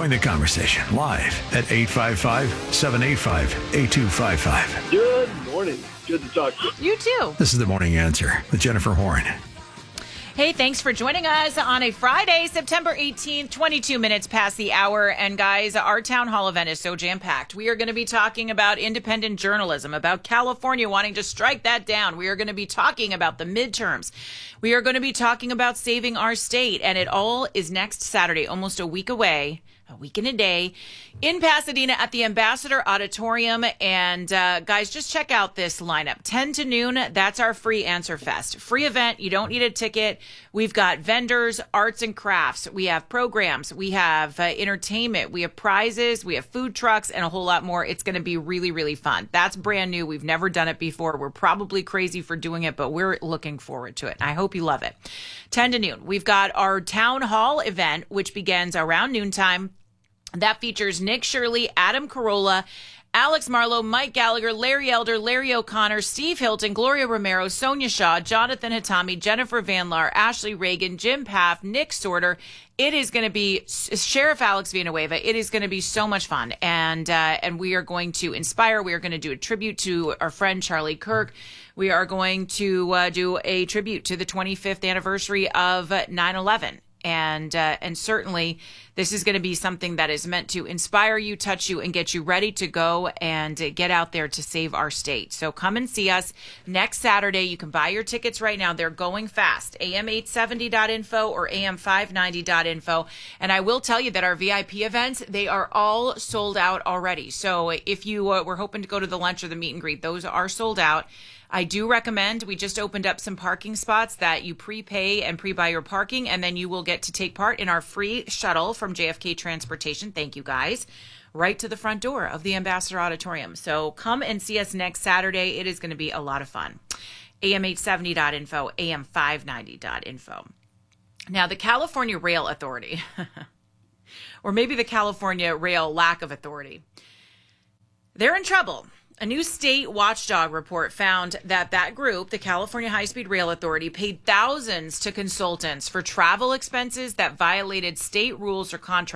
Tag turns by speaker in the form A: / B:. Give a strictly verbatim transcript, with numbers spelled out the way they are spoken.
A: Join the conversation live at eight five five, seven eight five, eight two five five.
B: Good morning. Good to talk to you.
C: You too.
A: This is The Morning Answer with Jennifer Horn.
C: Hey, thanks for joining us on a Friday, September eighteenth, twenty-two minutes past the hour. And guys, our town hall event is so jam-packed. We are going to be talking about independent journalism, about California wanting to strike that down. We are going to be talking about the midterms. We are going to be talking about saving our state. And it all is next Saturday, almost a week away. A week and a day in Pasadena at the Ambassador Auditorium. And uh, guys, just check out this lineup. ten to noon, that's our free Answer Fest. Free event. You don't need a ticket. We've got vendors, arts and crafts. We have programs. We have uh, entertainment. We have prizes. We have food trucks and a whole lot more. It's going to be really, really fun. That's brand new. We've never done it before. We're probably crazy for doing it, but we're looking forward to it. I hope you love it. ten to noon. We've got our town hall event, which begins around noontime. That features Nick Shirley, Adam Carolla, Alex Marlowe, Mike Gallagher, Larry Elder, Larry O'Connor, Steve Hilton, Gloria Romero, Sonia Shaw, Jonathan Hatami, Jennifer Van Laar, Ashley Reagan, Jim Paff, Nick Sorter. It is going to be Sheriff Alex Villanueva. It is going to be so much fun. And uh, and we are going to inspire. We are going to do a tribute to our friend Charlie Kirk. We are going to uh, do a tribute to the twenty-fifth anniversary of nine eleven. And uh, and certainly this is going to be something that is meant to inspire you, touch you, and get you ready to go and uh, get out there to save our state. So come and see us next Saturday. You can buy your tickets right now. They're going fast. A M eight seventy dot info or A M five ninety dot info. And I will tell you that our V I P events, they are all sold out already. So if you uh, were hoping to go to the lunch or the meet and greet, those are sold out. I do recommend, we just opened up some parking spots that you prepay and pre-buy your parking, and then you will get to take part in our free shuttle from J F K Transportation. Thank you, guys. Right to the front door of the Ambassador Auditorium. So come and see us next Saturday. It is going to be a lot of fun. A M eight seventy dot info, A M five ninety dot info. Now, the California Rail Authority, or maybe the California Rail Lack of Authority, they're in trouble. A new state watchdog report found that that group, the California High-Speed Rail Authority, paid thousands to consultants for travel expenses that violated state rules or contracts.